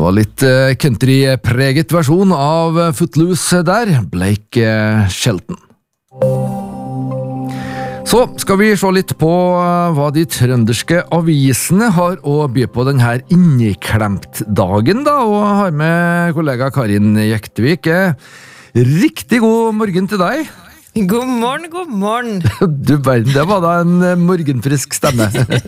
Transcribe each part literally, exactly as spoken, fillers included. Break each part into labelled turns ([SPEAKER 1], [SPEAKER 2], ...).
[SPEAKER 1] var litt uh, country-preget versjon av Footloose der, Blake uh, Shelton. Så skal vi se litt på hva de trønderske avisene har å by på denne inneklemt-dagen da, og har med kollega Karin Jektvik. Riktig god morgen til deg.
[SPEAKER 2] God morgen, god morgen.
[SPEAKER 1] Du verden, det var da en morgenfrisk stemme.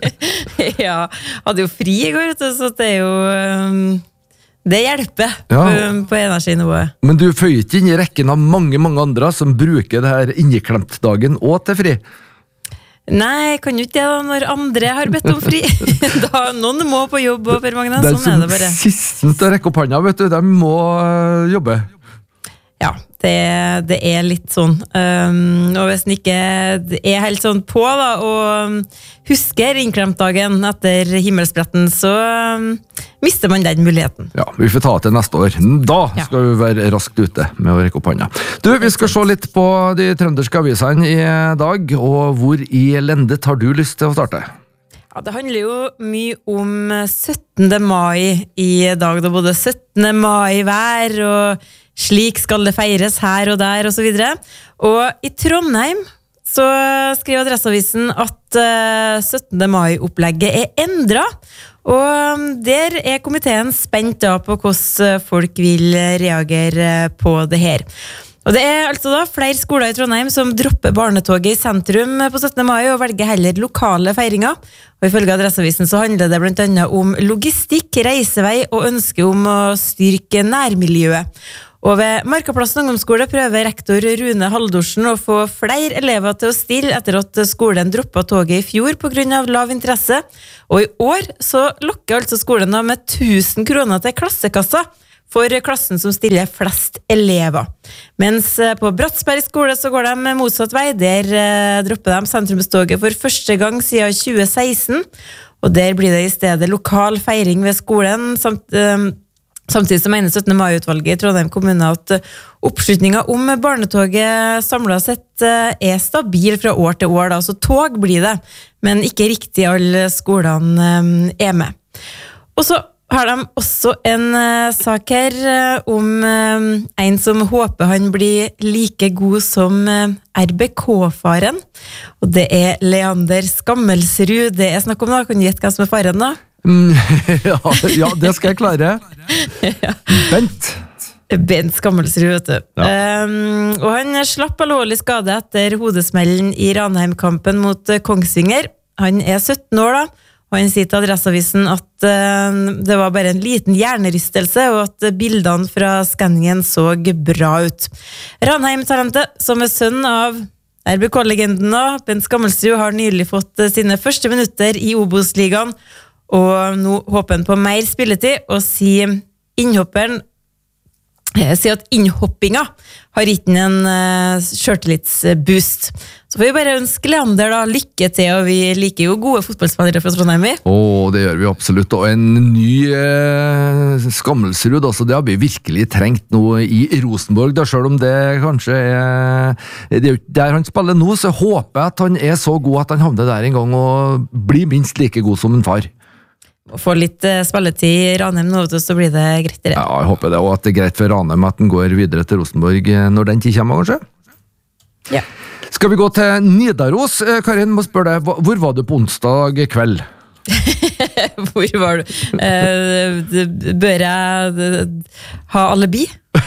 [SPEAKER 2] Ja, hadde jo fri i går, så det er jo... Um, det hjelper ja. på, på energinivået.
[SPEAKER 1] Men du føyer ikke inn i rekken av mange, mange andre som bruker det her inneklemt-dagen og til fri?
[SPEAKER 2] Nei, jeg kan jo ikke det da, når andre har bedt om fri. Da, noen må på jobb, og Per Magne,
[SPEAKER 1] sånn
[SPEAKER 2] er det bare.
[SPEAKER 1] Den som sisten til å rekke opp hånda, vet du, de må uh, jobbe.
[SPEAKER 2] Ja, det, det er litt sånn. Um, og hvis den ikke er helt sånn på da, og husker innklemtdagen etter himmelspretten, så um, mister man den muligheten.
[SPEAKER 1] Ja, vi får ta til neste år. Da ja. Skal vi være raskt ute med å rekke opp hånda. Du, vi skal se litt på de trønderske avisene i dag, og hvor i lendet har du lyst til å starte?
[SPEAKER 2] Ja, det handler jo mye om syttende mai i dag, da både syttende mai vær, og slik skal det feires her og der, og så videre. Og i Trondheim så skriver Adresseavisen at uh, syttende mai-opplegget er endret, og der er komiteen spent da på hvordan folk vil reagere på det her. Og det er altså da flere skoler i Trondheim som dropper barnetoget i sentrum på syttende mai og velger heller lokale feiringer. Og ifølge Adresseavisen så handler det blant annet om logistikk, reisevei og ønske om å styrke nærmiljøet. Og ved Markaplassen ungdomsskole prøver rektor Rune Haldorsen å få flere elever til å stille etter at skolen droppet toget i fjor på grunn av lav interesse. Og i år så lokker altså skolen da med tusen kroner til klassekassa for klassen som stiller flest elever. Mens på Bratsberg skole så går de motsatt vei. Der dropper de sentrumstoget for første gang siden tjue seksten. Og der blir det i stedet lokal feiring ved skolen, samt... Samtidig så mener syttende mai-utvalget i Trondheim kommune at oppslutningen om barnetoget samlet sett er stabil fra år til år, da. Så tog blir det, men ikke riktig alle skolene er med. Og så har de også en sak her om en som håper han blir like god som R B K-faren, og det er Leander Skammelsrud det er snakk om da. Kan du gjette hva som er faren da?
[SPEAKER 1] Mm, ja, ja, det skal jeg klare.
[SPEAKER 2] Ja.
[SPEAKER 1] Bent.
[SPEAKER 2] Bent Skammelsrud, vet du.
[SPEAKER 1] Ja.
[SPEAKER 2] Um, og han slapp alvorlig skade etter hodesmellen i Ranheim-kampen mot Kongsvinger. Han er sytten år da, og han sier til Adresseavisen at uh, det var bare en liten hjernerystelse, og at bildene fra skanningen så bra ut. Ranheim-talentet, som er sønn av R B K-legenden da, Bent Skammelsrud, har nylig fått sine første minutter i Obos-ligaen, og nå håper han på mer spilletid, og sier innhopperen sier at innhoppinga har gitt en uh, selvtillitsboost. Så får vi bare ønske Leander da lykke til, og vi liker jo gode fotballspillere fra Trondheim.
[SPEAKER 1] Åh, det gjør vi absolutt, og en ny eh, Skammelsrud, altså, det har vi virkelig trengt nå i Rosenborg, da, selv om det kanskje er, det er der han spiller nå, så håper jeg at han er så god at han havner der en gang, og blir minst like god som en far.
[SPEAKER 2] Og få litt uh, spilletid i Ranheim nå, så blir det greit det.
[SPEAKER 1] Ja, jeg håper det, og at det er greit for Ranheim at den går videre til Rosenborg når den tid kommer, kanskje?
[SPEAKER 2] Ja.
[SPEAKER 1] Skal vi gå til Nidaros? Karin, må spørre deg, hvor var du på onsdag kveld?
[SPEAKER 2] Hvor var du? Uh, bør jeg ha alibi?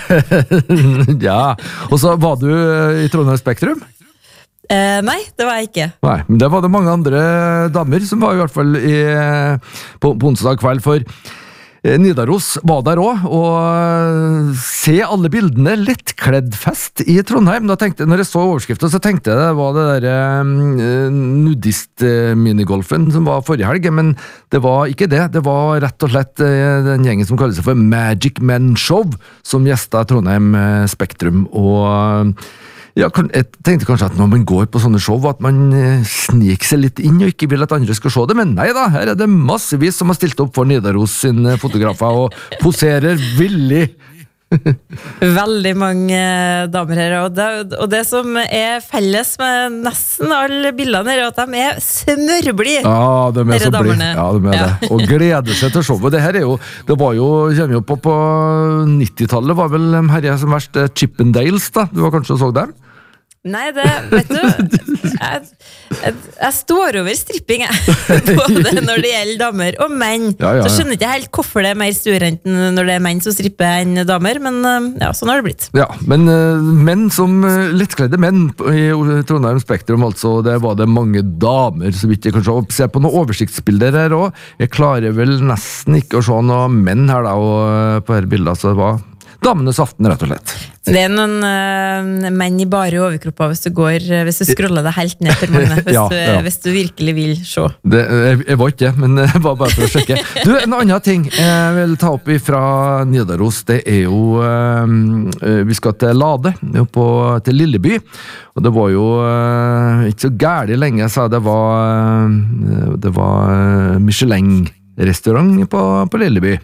[SPEAKER 1] Ja, og så var du i Trondheim Spektrum?
[SPEAKER 2] Uh, nei, det var jeg ikke.
[SPEAKER 1] Nei, men det var det mange andre damer som var i hvert fall i, på, på onsdag kveld, for eh, Nidaros var der også, og se alle bildene, lettkledd fest i Trondheim. Da tenkte, når jeg så overskriften, så tenkte jeg det var det der eh, nudist-minigolfen som var forrige helg, men det var ikke det. Det var rett og slett eh, den gjengen som kaller seg for Magic Men Show, som gjestet Trondheim eh, Spektrum, og ja, jeg tenkte kanskje at når man går på sånne show, at man sniker seg litt inn og ikke vil at andre skal se det, men nei da, her er det massevis som har stilt opp for Nidaros sine fotografer og poserer villig
[SPEAKER 2] Veldig mange damer her, og det, og det som er felles med nesten alle bildene her, er at de er smørblide.
[SPEAKER 1] Ja, de er så blide. Ja, de er
[SPEAKER 2] ja.
[SPEAKER 1] det. Og gleder seg til showet. Det her er jo, det var jo, kommer jo på på nittitallet, var vel herre som verst Chippendales, da. Du har kanskje så dem?
[SPEAKER 2] Nei, det, vet du, jeg, jeg, jeg står over stripping, jeg, både når det gjelder damer og menn.
[SPEAKER 1] Ja, ja, ja.
[SPEAKER 2] Så skjønner ikke helt hvorfor det er mer stuerent når det er menn som stripper enn damer, men ja, sånn har det blitt.
[SPEAKER 1] Ja, men uh, menn som uh, lettkledde menn i Trondheim Spektrum, altså, det var det mange damer, så vidt jeg kanskje se på noen oversiktsbilder her også. Jeg klarer vel nesten ikke å se noen menn her da, og, på her bildet, så det var damenes aften, rett og slett.
[SPEAKER 2] Det er noen uh, menn i bare overkropper hvis du går, hvis du scroller deg helt ned for mange, hvis,
[SPEAKER 1] ja,
[SPEAKER 2] du,
[SPEAKER 1] ja.
[SPEAKER 2] hvis du virkelig vil se.
[SPEAKER 1] Det, jeg, jeg var ikke det, men det var bare for å sjekke. Du, en annen ting jeg vil ta opp fra Nidaros, det er jo, uh, vi skal til Lade, på, til Lilleby, og det var jo uh, ikke så gærlig lenge, så det var, uh, det var Michelin-restaurant på, på Lilleby.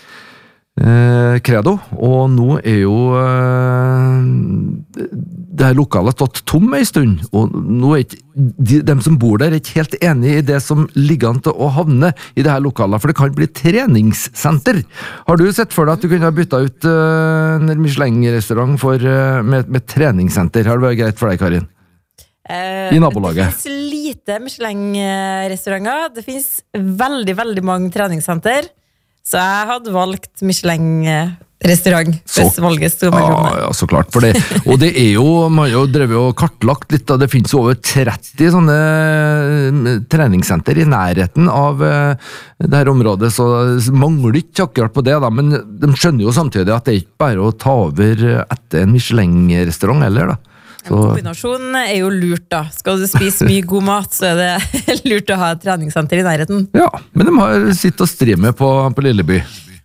[SPEAKER 1] Eh, Credo, og nå er jo eh, det her lokalet stått tom en stund, og nå er ikke de, dem som bor der er ikke helt enig i det som ligger an til å havne i det her lokalet, for det kan bli treningssenter. Har du sett for deg at du kunne ha byttet ut eh, en Michelin-restaurant for, eh, med, med treningssenter? Har det vært greit for deg, Karin?
[SPEAKER 2] Uh,
[SPEAKER 1] I nabolaget.
[SPEAKER 2] Det finnes lite Michelin-restauranter, det finnes veldig, veldig mange treningssenter. Så jeg hadde valgt Michelin-restaurant hvis valget stod mellom meg.
[SPEAKER 1] Ja, ja, så klart. For det, og det er jo, man har jo drevet og kartlagt litt, og det finnes jo over tretti sånne treningssenter i nærheten av det her området, så det mangler ikke akkurat på det, da, men de skjønner jo samtidig at det er ikke bare å ta over etter en Michelin-restaurant heller, da. Så.
[SPEAKER 2] Kombinasjonen er jo lurt da. Skal du spise mye god mat, så er det lurt å ha et treningssenter i nærheten.
[SPEAKER 1] Ja, men de har sitt å stri med på, på Lilleby.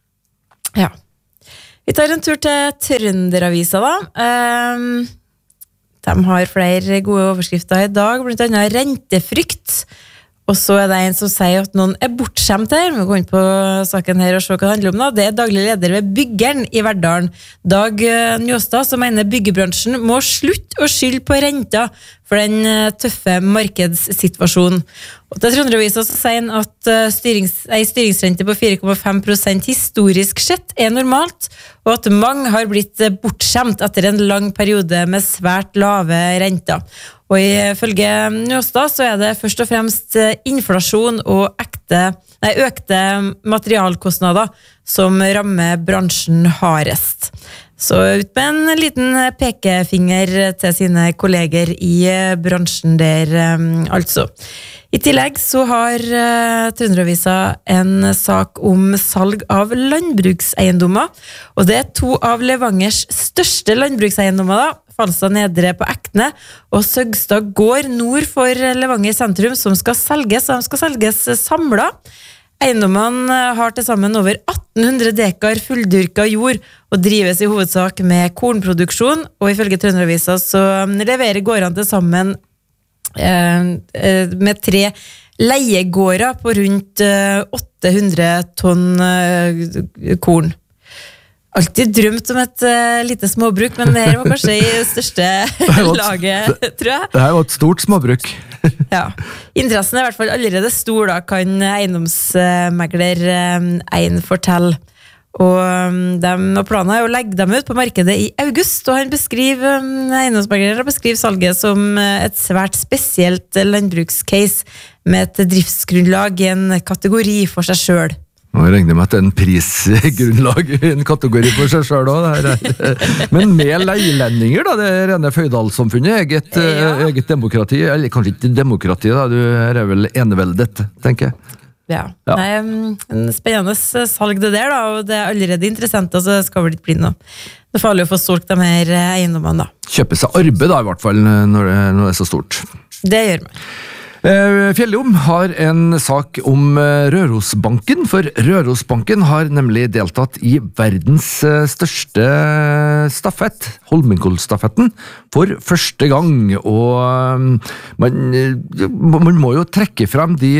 [SPEAKER 2] Ja. Vi tar en tur til Trønderavisa da. Um, de har flere gode overskrifter i dag, blant annet rentefrykt. Og så er det en som sier at noen er bortskjemt her. Vi går inn på saken her og se hva det handler om da. Det er daglig leder ved Byggeren i Verdalen, Dag Njåstad, som mener byggebransjen må slutte å skylde på renta for den tøffe markedssituasjonen. Og til Trønderavisa så sier han at styrings, ei styringsrente på fire komma fem prosent historisk sett er normalt, og at mange har blitt bortskjemt etter en lang periode med svært lave renter. Og ifølge Njåstad så er det først og fremst inflasjon og ekte, nei, økte materialkostnader som rammer bransjen hardest. Så ut med en liten pekefinger til sine kolleger i bransjen der, altså. I tillegg så har Trønderavisa en sak om salg av landbrukseiendommer, og det er to av Levangers største landbrukseiendommer da, Falstad Nedre på Ekne og Søgstad gård nord for Levanger sentrum som skal selges, de skal selges samlet. Eiendommene har til sammen over atten hundre dekar fulldyrka jord og drives i hovedsak med kornproduksjon, og ifølge Trønderavisa så leverer gårdene til sammen eh, med tre leiegårder på rundt åtte hundre tonn eh, korn. Alltid drømt om et uh, lite småbruk, men det her var kanskje i største laget, tror jeg.
[SPEAKER 1] Det her var et stort småbruk.
[SPEAKER 2] Ja. Interessen er i hvert fall allerede stor, da, kan eiendomsmegler um, Ein fortelle. Og um, de og planen er å legge dem ut på markedet i august, og han beskriver, um, eiendomsmegler beskriver salget som et svært spesielt landbrukscase med et driftsgrunnlag i en kategori for seg selv.
[SPEAKER 1] Nå regner jeg med at det er en prisgrunnlag i en kategori for seg selv også. Men med leilendinger da, det er rene føydalssamfunnet, eget, ja. eget demokrati, eller kanskje ikke demokrati da, du er vel eneveldet, tenker jeg.
[SPEAKER 2] Ja, ja. Nei, en spennende salg det der da, og det er allerede interessant, så det skal vel ikke bli noe. Det er farlig å få solgt de her eiendommene da.
[SPEAKER 1] Kjøpe seg arbeid da, i hvert fall, når det, når det er så stort.
[SPEAKER 2] Det gjør man.
[SPEAKER 1] Fjellom har en sak om Rørosbanken, for Rørosbanken har nemlig deltatt i verdens største stafett, Holmenkollstafetten, for første gang, og man, man må jo trekke frem de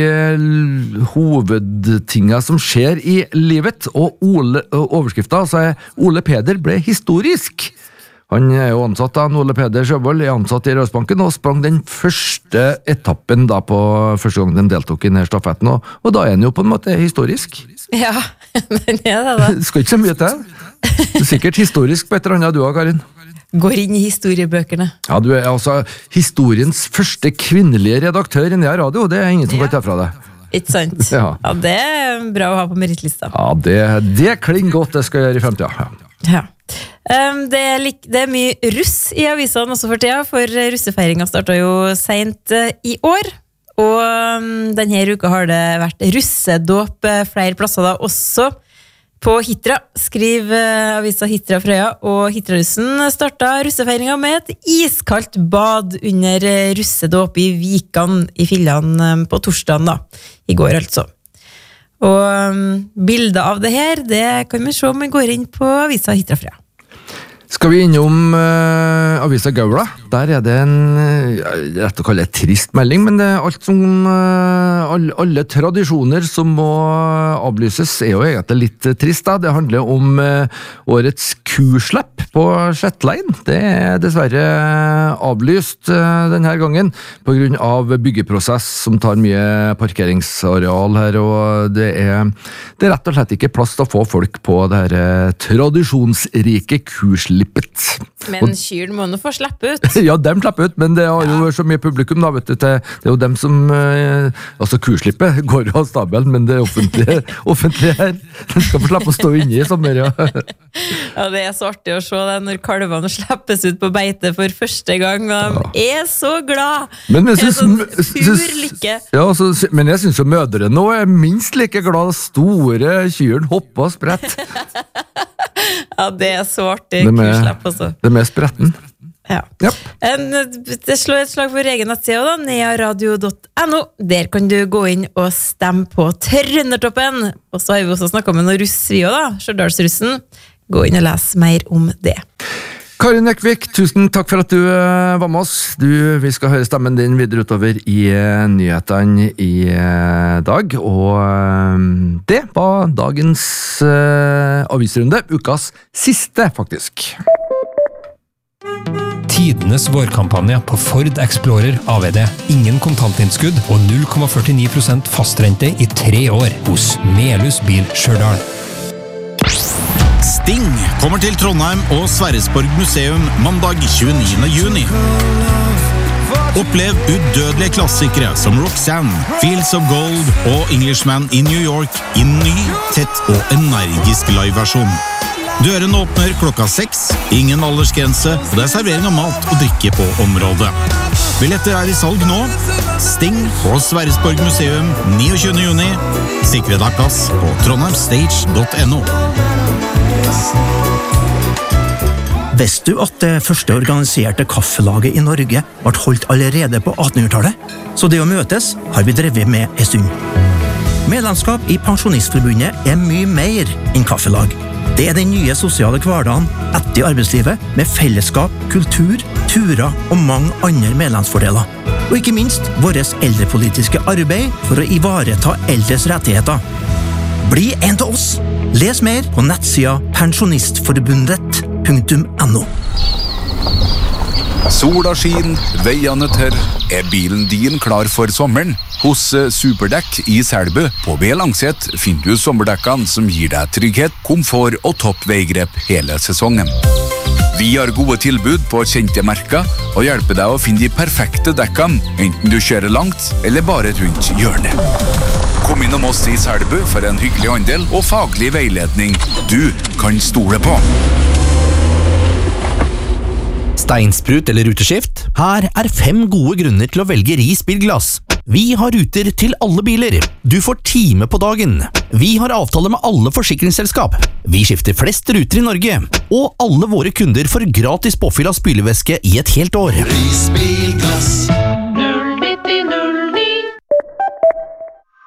[SPEAKER 1] hovedtingene som skjer i livet, og Ole, overskriften altså er Ole Peder ble historisk. Han er jo ansatt da, Ole Peder Sjøvold er ansatt i Rørosbanken og sprang den første etappen da på første gang den deltok i denne stafetten, og, og da er han jo på en måte historisk.
[SPEAKER 2] Ja, den er det da.
[SPEAKER 1] Skal ikke så mye til. Du er sikkert historisk på et eller annet du har, Karin.
[SPEAKER 2] Går inn i historiebøkene.
[SPEAKER 1] Ja, du er altså historiens første kvinnelige redaktør i Nea Radio, det er ingen som kan ta fra deg.
[SPEAKER 2] Ikke sant? Ja. Ja, det er bra å ha på merittlista.
[SPEAKER 1] Ja, det, det klinger godt, det skal jeg gjøre i fremtiden. Ja.
[SPEAKER 2] Ja. Um, det, er lik, det er mye russ i avisene også for tida, for russefeiringa startet jo sent uh, i år, og um, denne uka har det vært russedåp uh, flere plasser da, også på Hitra, skriver uh, avisa Hitra Frøya, og Hitrarussen startet russefeiringa med et iskaldt bad under uh, russedåp i Vikan i Fillan um, på torsdagen da, i går altså. Og um, bildet av det her, det kan vi se om vi går inn på avisa Hitra Frøya.
[SPEAKER 1] Skal vi innom uh, avisa Gaula? Der er det en, uh, rett å kalle det trist melding, men det er alt som, uh, alle, alle tradisjoner som må avlyses er jo egentlig litt trist da. Det handler om uh, årets kuslepp på Shetland. Det er dessverre avlyst uh, denne gangen, på grunn av byggeprosess som tar mye parkeringsareal her, og det er, det er rett og slett ikke plass til å få folk på det her uh, tradisjonsrike kuslippet.
[SPEAKER 2] Men kyren må nå få slippe ut.
[SPEAKER 1] Ja, dem slipper ut, men det er jo ja. Så mye publikum da, vet du, det er jo dem som, eh, altså kurslippet går jo av stabelen, men det offentlige, offentlige her, den skal få slippe å stå inne i sommer, ja.
[SPEAKER 2] Ja, det er så artig å se det når kalvene slippes ut på beite for første gang, og de ja. Er så glad.
[SPEAKER 1] Men jeg synes,
[SPEAKER 2] det er sånn pur lykke.
[SPEAKER 1] Ja, altså, men jeg synes jo mødre nå er minst like glad, store kyren hopper og sprett.
[SPEAKER 2] Ja, det er så artig kurslepp også.
[SPEAKER 1] Det er med spretten.
[SPEAKER 2] Ja. Yep. En, det slår et slag for egen nettside da, nearadio punktum no. Der kan du gå inn og stemme på Trøndertoppen. Og så har vi også snakket med noen russ vi også da, Stjørdalsrussen. Gå inn og les mer om det.
[SPEAKER 1] Karin Ekvik, tusen takk for at du uh, var med oss. Du, vi skal høre stemmen din videre utover i uh, nyhetene i uh, dag, og uh, det var dagens uh, avisrunde, ukas siste faktisk.
[SPEAKER 3] Tidenes vårkampanje på Ford Explorer A V D. Ingen kontantinnskudd og null komma førtini prosent fastrente i tre år hos Melhus Bil Stjørdal.
[SPEAKER 4] Sting kommer til Trondheim og Sverresborg museum mandag tjueniende juni. Opplev udødelige klassikere som Roxanne, Fields of Gold og Englishman in New York i ny, tett og energisk liveversjon. Døren åpner klokka seks, ingen aldersgrense, og det er servering av mat og drikke på området. Billetter er i salg nå. Sting på Sverresborg museum niogtjuende juni. Sikre deg plass på trondheimstage punktum no.
[SPEAKER 5] Visste du at det første organiserte kaffelaget i Norge ble holdt allerede på attenhundretallet? Så det å møtes har vi drevet med en stund. Medlemskap i Pensjonistforbundet er mye mer enn kaffelag. Det er den nye sosiale hverdagen etter arbeidslivet med fellesskap, kultur, turer og mange andre medlemsfordeler. Og ikke minst vårt eldrepolitiske arbeid for å ivareta eldres rettigheter. Bli en til oss! Les mer på nettsida pensjonistforbundet punktum no.
[SPEAKER 6] Sola skin, veiene tørr. Er bilen din klar for sommeren? Hos Superdekk i Selbu på B. Langset finner du sommerdekkene som gir deg trygghet, komfort og topp veigrep hele sesongen. Vi har gode tilbud på kjente merker og hjelper deg å finne de perfekte dekkene, enten du kjører langt eller bare rundt hjørnet. Kom innom oss i Selbu for en hyggelig handel og faglig veiledning du kan stole på.
[SPEAKER 7] Steinsprut eller ruteskift? Her er fem gode grunner til å velge Ris bilglass. Vi har ruter til alle biler. Du får time på dagen. Vi har avtale med alle forsikringsselskap. Vi skifter flest ruter i Norge. Og alle våre kunder får gratis påfyll av spylevæske i et helt år.
[SPEAKER 8] Ris bilglass null nitti null ni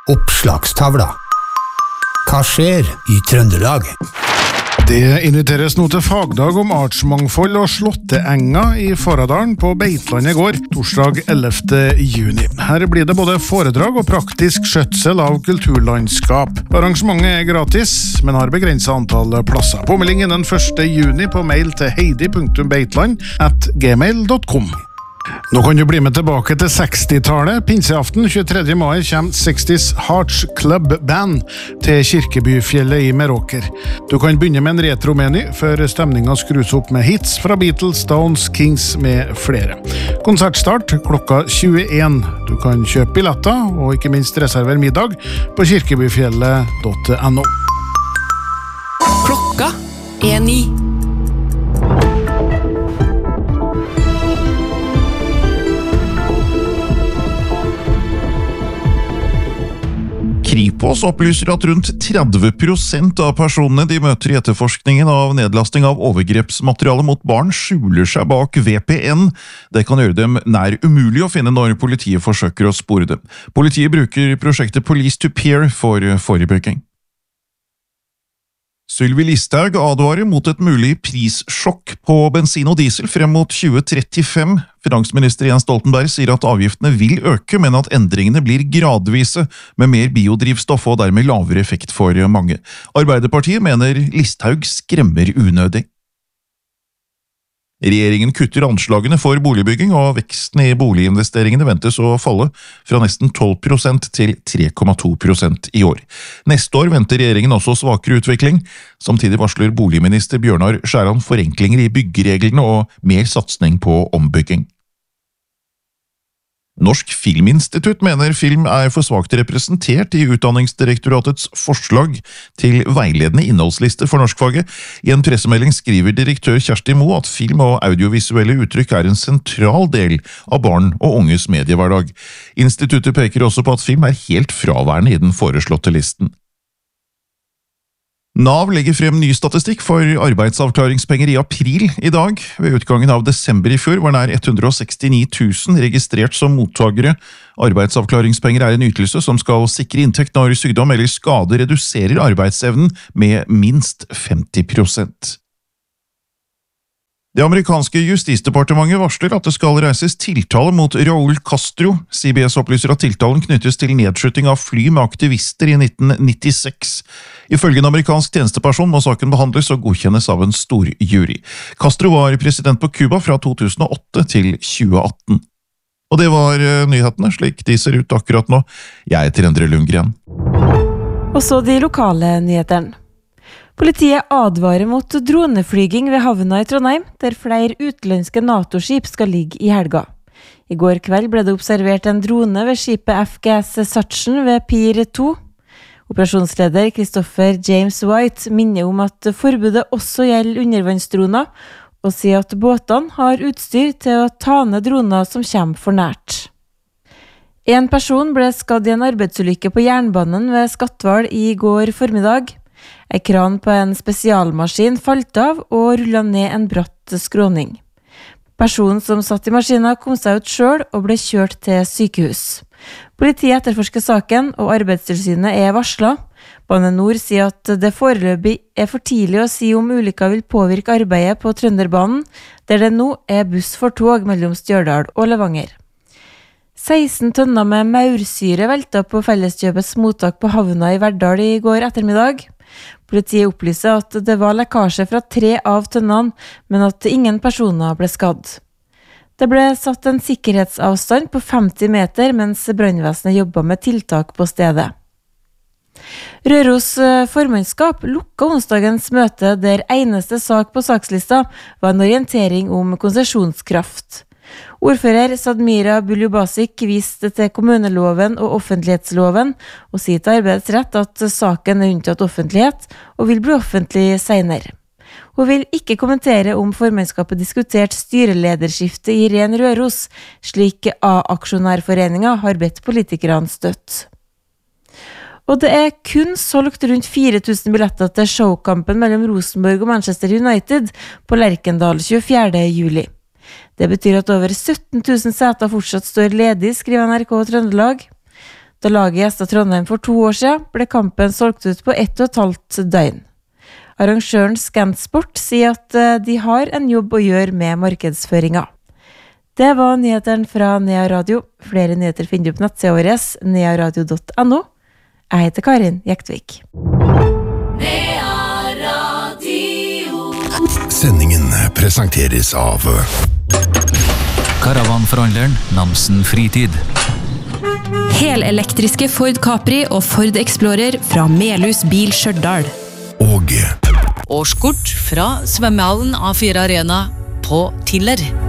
[SPEAKER 8] Oppslagstavla. Hva skjer i Trøndelag?
[SPEAKER 9] Det inviteres nå til fagdag om artsmangfold og slåtteenga i Faradalen på Beitland i går, torsdag ellevte juni. Her blir det både foredrag og praktisk skjøtsel av kulturlandskap. Arrangementet er gratis, men har begrenset antall plasser. Påmelding innen første juni på mail til heidi punktum beitland at gmail punktum com. Nå kan du bli med tilbake til sekstitallet. Pinseaften tjuetredje mai kommer seksti's Hearts Club Band til Kirkebyfjellet i Meråker. Du kan begynne med en retromeny før stemningen skrus opp med hits fra Beatles, Stones, Kings med flere. Konsertstart klokka tjueen. Du kan kjøpe billetter og ikke minst reservere middag på kirkebyfjellet punktum no.
[SPEAKER 10] Klokka er ni.
[SPEAKER 11] Kripos opplyser at rundt tretti prosent av personene de møter i etterforskningen av nedlasting av overgrepsmateriale mot barn skjuler seg bak V P N. Det kan gjøre dem nær umulig å finne når politiet forsøker å spore dem. Politiet bruker prosjektet Police to Peer for forebygging. Sylvi Listhaug advarer mot et mulig prissjokk på bensin og diesel frem mot tjue trettifem. Finansminister Jens Stoltenberg sier at avgiftene vil øke, men at endringene blir gradvise med mer biodrivstoff og dermed lavere effekt for mange. Arbeiderpartiet mener Listhaug skremmer unødig. Regjeringen kutter anslagene for boligbygging, og veksten i boliginvesteringene ventes å falle fra nesten tolv prosent til tre komma to prosent i år. Neste år venter regjeringen også svakere utvikling. Samtidig varsler boligminister Bjørnar Skjæran forenklinger i byggereglene og mer satsning på ombygging. Norsk Filminstitutt mener film er for svakt representert i Utdanningsdirektoratets forslag til veiledende innholdsliste for norskfaget. I en pressemelding skriver direktør Kjersti Moe at film og audiovisuelle uttrykk er en sentral del av barn og unges mediehverdag. Instituttet peker også på at film er helt fraværende i den foreslåtte listen. Nav legger frem ny statistikk for arbeidsavklaringspenger i april i dag. Ved utgangen av desember i fjor var nær hundre og sekstini tusen registrert som mottagere. Arbeidsavklaringspenger er en ytelse som skal sikre inntekt når sykdom eller skade reduserer arbeidsevnen med minst femti prosent. Det amerikanske justisdepartementet varsler at det skal reises tiltale mot Raúl Castro. C B S opplyser at tiltalen knyttes til nedskyting av fly med aktivister i nitten nittiseks. Ifølge en amerikansk tjenesteperson må saken behandles og godkjennes av en stor jury. Castro var president på Cuba fra to tusen og åtte til tjue atten. Og det var nyhetene, slik de ser ut akkurat nå. Jeg heter Endre Lundgren.
[SPEAKER 2] Og så de lokale nyhetene. Politiet advarer mot droneflyging ved havna i Trondheim, der flere utenlandske NATO-skip skal ligge i helga. I går kveld ble det observert en drone ved skipet F G S Sachsen ved Pier to. Operasjonsleder Christopher James White minner om at forbudet også gjelder undervannsdroner, og sier at båtene har utstyr til å ta ned droner som kommer for nært. En person ble skadd i en arbeidsulykke på jernbanen ved Skatval i går formiddag. En kran på en spesialmaskin falt av og rullet ned en bratt skråning. Personen som satt i maskinen kom seg ut selv og ble kjørt til sykehus. Politiet etterforsker saken, og Arbeidstilsynet er varslet. Bane Nor sier at det foreløpig er for tidlig å si om ulykka vil påvirke arbeidet på Trønderbanen, der det nå er buss for tog mellom Stjørdal og Levanger. seksten tønner med maursyre velta på Felleskjøpets mottak på havna i Verdal i går ettermiddag. Politiet opplyser at det var lekkasje fra tre av tønnene, men at ingen personer ble skadd. Det ble satt en sikkerhetsavstand på femti meter mens brannvesenet jobbet med tiltak på stedet. Røros formannskap lukket onsdagens møte der eneste sak på sakslista var en orientering om konsesjonskraft. Ordfører Sadmira Buljubasik viste til kommuneloven og offentlighetsloven og sier til Arbeidets Rett at saken er unntatt offentlighet og vil bli offentlig senere. Hun vil ikke kommentere om formannskapet diskutert styrelederskifte i Ren Røros, slik A-aksjonærforeningen har bedt politikerne støtte. Og det er kun solgt rundt fire tusen billetter til showkampen mellom Rosenborg og Manchester United på Lerkendal tjuefjerde juli. Det betyr at over sytten tusen seter fortsatt står ledig, skriver N R K Trøndelag. Da laget gjestet Trondheim for to år siden, ble kampen solgt ut på ett og et halvt døgn. Arrangøren Scansport sier at de har en jobb å gjøre med markedsføringa. Det var nyhetene fra Nea Radio. Flere nyheter finner du på nettsida vår, nearadio punktum no. Jeg heter Karin Jektvik.
[SPEAKER 10] Nea Radio. Sendingen presenteres av
[SPEAKER 12] Karavanforhandleren Namsen Fritid.
[SPEAKER 13] Helelektriske Ford Capri og Ford Explorer fra Melhus Bil Stjørdal.
[SPEAKER 10] Og
[SPEAKER 14] årskort fra svømmehallen A fire Arena på Tiller.